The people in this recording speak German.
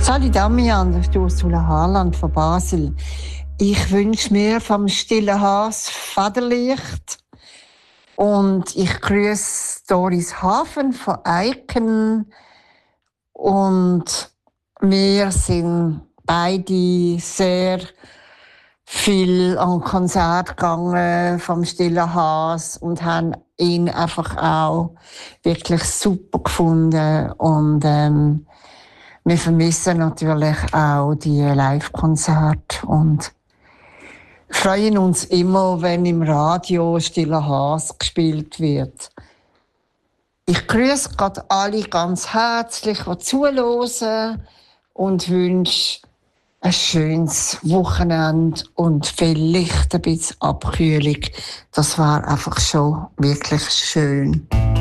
Salut Damian, das ist Ursula Harland von Basel. Ich wünsche mir vom stillen Haas Vaterlicht und ich grüße Doris Hafen von Eiken und wir sind beide sehr viel an Konzert gegangen vom stillen Haas und haben ihn einfach auch wirklich super gefunden und wir vermissen natürlich auch die Live-Konzerte und freuen uns immer, wenn im Radio Stiller Haas gespielt wird. Ich grüße gerade alle ganz herzlich, die zuhören und wünsche ein schönes Wochenende und vielleicht ein bisschen Abkühlung. Das war einfach schon wirklich schön.